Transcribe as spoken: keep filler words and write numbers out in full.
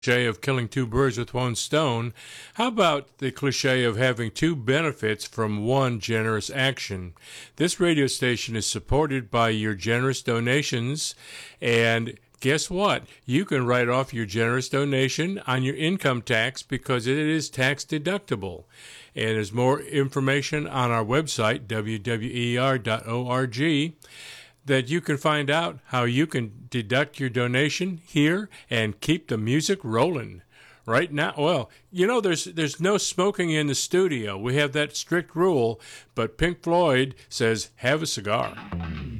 cliche of killing two birds with one stone, how about the cliche of having two benefits from one generous action? This radio station is supported by your generous donations, and guess what? You can write off your generous donation on your income tax because it is tax deductible. And there's more information on our website, w w e r dot org, that you can find out how you can deduct your donation here and keep the music rolling. Right now, well, you know, there's there's no smoking in the studio. We have that strict rule, but Pink Floyd says, have a cigar.